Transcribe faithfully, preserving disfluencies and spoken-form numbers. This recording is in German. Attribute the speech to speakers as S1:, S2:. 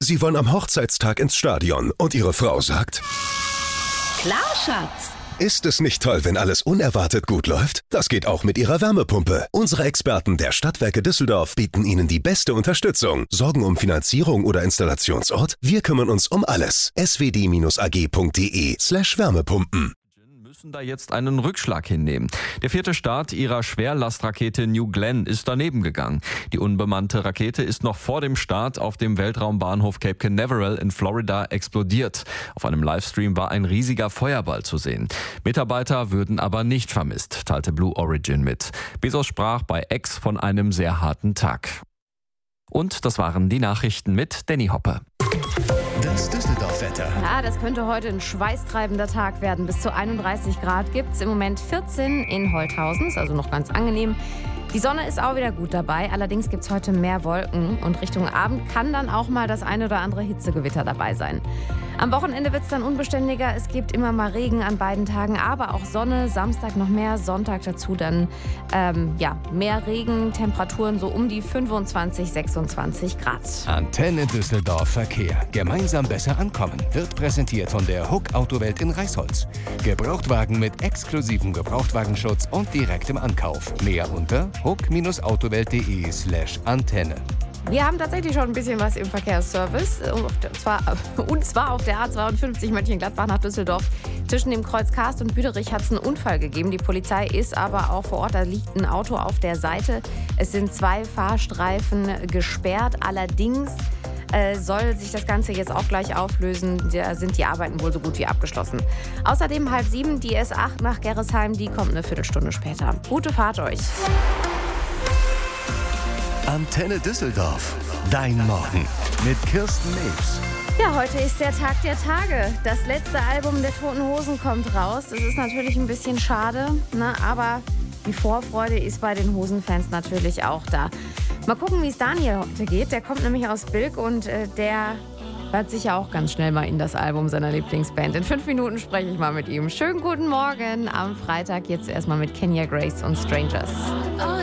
S1: Sie wollen am Hochzeitstag ins Stadion und Ihre Frau sagt:
S2: Klar, Schatz.
S1: Ist es nicht toll, wenn alles unerwartet gut läuft? Das geht auch mit Ihrer Wärmepumpe. Unsere Experten der Stadtwerke Düsseldorf bieten Ihnen die beste Unterstützung. Sorgen um Finanzierung oder Installationsort? Wir kümmern uns um alles. s w d a g punkt d e slash Wärmepumpen.
S3: Müssen da jetzt einen Rückschlag hinnehmen. Der vierte Start ihrer Schwerlastrakete New Glenn ist daneben gegangen. Die unbemannte Rakete ist noch vor dem Start auf dem Weltraumbahnhof Cape Canaveral in Florida explodiert. Auf einem Livestream war ein riesiger Feuerball zu sehen. Mitarbeiter würden aber nicht vermisst, teilte Blue Origin mit. Bezos sprach bei X von einem sehr harten Tag. Und das waren die Nachrichten mit Danny Hoppe.
S4: Das Düsseldorf-Wetter.
S2: Ja, das könnte heute ein schweißtreibender Tag werden. Bis zu einunddreißig Grad gibt es im Moment vierzehn in Holthausen, ist also noch ganz angenehm. Die Sonne ist auch wieder gut dabei, allerdings gibt es heute mehr Wolken und Richtung Abend kann dann auch mal das ein oder andere Hitzegewitter dabei sein. Am Wochenende wird es dann unbeständiger, es gibt immer mal Regen an beiden Tagen, aber auch Sonne, Samstag noch mehr, Sonntag dazu dann ähm, ja, mehr Regen, Temperaturen so um die fünfundzwanzig, sechsundzwanzig Grad.
S4: Antenne Düsseldorf Verkehr. Gemeinsam besser ankommen. Wird präsentiert von der Huck Autowelt in Reisholz. Gebrauchtwagen mit exklusivem Gebrauchtwagenschutz und direktem Ankauf. Mehr unter huck autowelt punkt de slash Antenne.
S2: Wir haben tatsächlich schon ein bisschen was im Verkehrsservice. Und zwar, und zwar auf der A zweiundfünfzig Mönchengladbach nach Düsseldorf. Zwischen dem Kreuz Karst und Büderich hat es einen Unfall gegeben. Die Polizei ist aber auch vor Ort. Da liegt ein Auto auf der Seite. Es sind zwei Fahrstreifen gesperrt. Allerdings äh, soll sich das Ganze jetzt auch gleich auflösen. Da sind die Arbeiten wohl so gut wie abgeschlossen. Außerdem halb sieben, die S acht nach Gerresheim. Die kommt eine Viertelstunde später. Gute Fahrt euch.
S4: Antenne Düsseldorf. Dein Morgen mit Kirsten Nebs.
S2: Ja, heute ist der Tag der Tage. Das letzte Album der Toten Hosen kommt raus. Es ist natürlich ein bisschen schade, ne? Aber die Vorfreude ist bei den Hosenfans natürlich auch da. Mal gucken, wie es Daniel heute geht. Der kommt nämlich aus Bilk und äh, der hört sicher auch ganz schnell mal in das Album seiner Lieblingsband. In fünf Minuten spreche ich mal mit ihm. Schönen guten Morgen am Freitag. Jetzt erstmal mit Kenya Grace und Strangers.
S5: Oh,